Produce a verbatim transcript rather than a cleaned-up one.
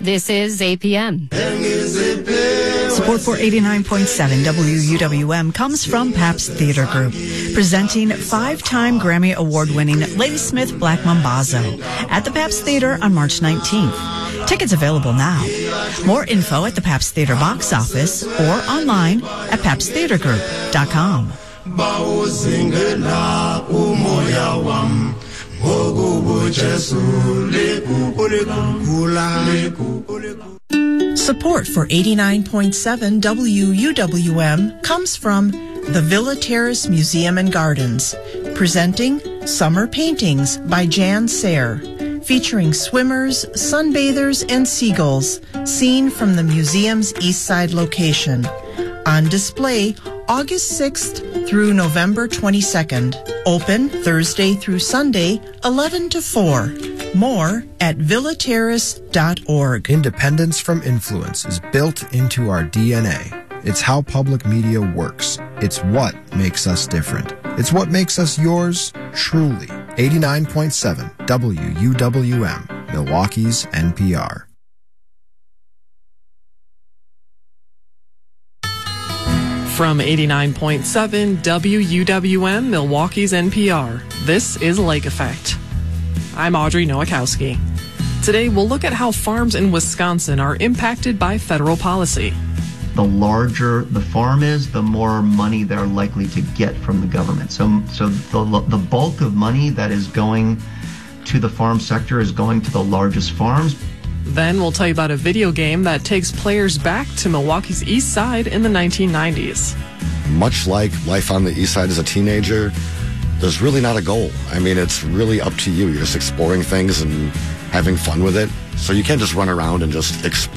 This is A P M. Support for eighty-nine point seven W U W M comes from Pabst Theater Group, presenting five-time Grammy Award-winning Ladysmith Black Mambazo at the Pabst Theater on March nineteenth. Tickets available now. More info at the Pabst Theater box office or online at pabst theater group dot com. Support for eighty-nine point seven W U W M comes from the Villa Terrace Museum and Gardens, presenting Summer Paintings by Jan Sayre, featuring swimmers, sunbathers, and seagulls seen from the museum's east side location. On display August sixth through November twenty-second. Open Thursday through Sunday, eleven to four. More at villa terrace dot org. Independence from influence is built into our D N A. It's how public media works. It's what makes us different. It's what makes us yours truly. eighty-nine point seven W U W M, Milwaukee's N P R. From eighty-nine point seven W U W M, Milwaukee's N P R, this is Lake Effect. I'm Audrey Nowakowski. Today we'll look at how farms in Wisconsin are impacted by federal policy. The larger the farm is, the more money they're likely to get from the government. So, so the, the bulk of money that is going to the farm sector is going to the largest farms. Then we'll tell you about a video game that takes players back to Milwaukee's east side in the nineteen nineties. Much like life on the east side as a teenager, there's really not a goal. I mean, it's really up to you. You're just exploring things and having fun with it. So you can't just run around and just explore.